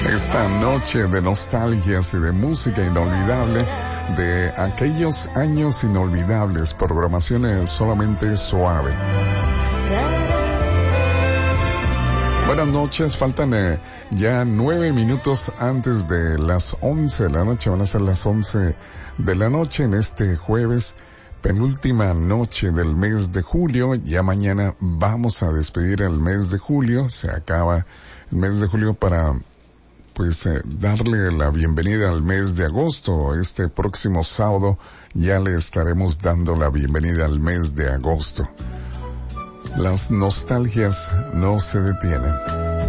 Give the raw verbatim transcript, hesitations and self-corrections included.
Esta noche de nostalgias y de música inolvidable, de aquellos años inolvidables, programaciones solamente suave. Buenas noches, faltan eh, ya nueve minutos antes de las once de la noche, van a ser las once de la noche en este jueves, penúltima noche del mes de julio. Ya mañana vamos a despedir el mes de julio, se acaba el mes de julio para pues eh, darle la bienvenida al mes de agosto. Este próximo sábado ya le estaremos dando la bienvenida al mes de agosto. Las nostalgias no se detienen.